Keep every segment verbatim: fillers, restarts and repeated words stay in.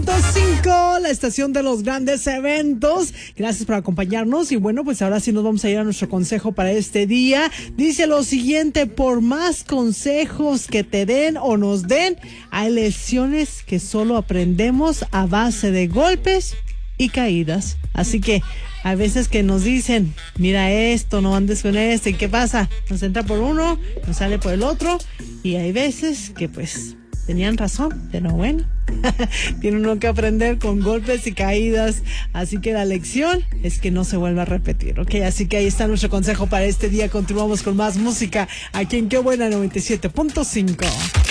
cinco, la estación de los grandes eventos. Gracias por acompañarnos y bueno, pues ahora sí nos vamos a ir a nuestro consejo para este día. Dice lo siguiente: por más consejos que te den o nos den, hay lecciones que solo aprendemos a base de golpes y caídas. Así que hay veces que nos dicen, mira esto, no andes con esto, ¿y qué pasa? Nos entra por uno, nos sale por el otro, y hay veces que pues tenían razón, pero bueno, tiene uno que aprender con golpes y caídas, así que la lección es que no se vuelva a repetir, ¿ok? Así que ahí está nuestro consejo para este día. Continuamos con más música aquí en Qué Buena noventa y siete punto cinco.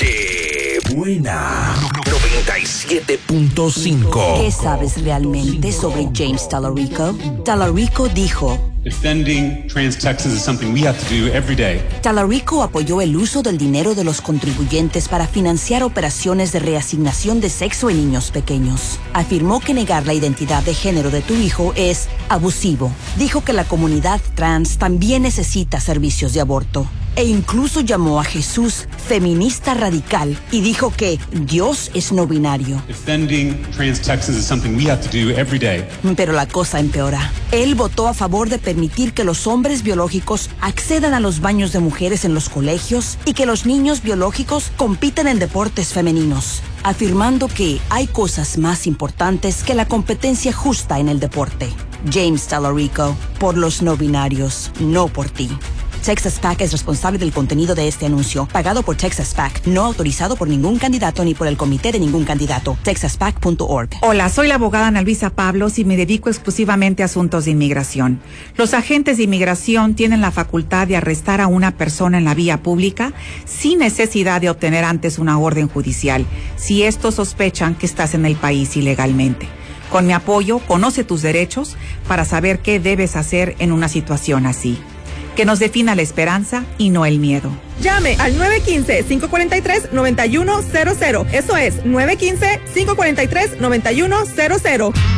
Qué Buena noventa y siete punto cinco. ¿Qué sabes realmente sobre James Talarico? Talarico dijo: Defending trans Texans is something we have to do every day. Talarico apoyó el uso del dinero de los contribuyentes para financiar operaciones de reasignación de sexo en niños pequeños. Afirmó que negar la identidad de género de tu hijo es abusivo. Dijo que la comunidad trans también necesita servicios de aborto. E incluso llamó a Jesús feminista radical y dijo que Dios es no binario. Defending trans Texans is something we have to do every day. Pero la cosa empeora. Él votó a favor de permitir que los hombres biológicos accedan a los baños de mujeres en los colegios y que los niños biológicos compitan en deportes femeninos, afirmando que hay cosas más importantes que la competencia justa en el deporte. James Talarico, por los no binarios, no por ti. Texas PAC es responsable del contenido de este anuncio, pagado por Texas PAC, no autorizado por ningún candidato ni por el comité de ningún candidato. texas pac punto org. Hola, soy la abogada Ana Luisa Pablos y me dedico exclusivamente a asuntos de inmigración. Los agentes de inmigración tienen la facultad de arrestar a una persona en la vía pública sin necesidad de obtener antes una orden judicial, si estos sospechan que estás en el país ilegalmente. Con mi apoyo, conoce tus derechos para saber qué debes hacer en una situación así. Que nos defina la esperanza y no el miedo. Llame al nueve uno cinco, cinco cuatro tres, nueve uno cero cero. Eso es nueve uno cinco, cinco cuatro tres, nueve uno cero cero.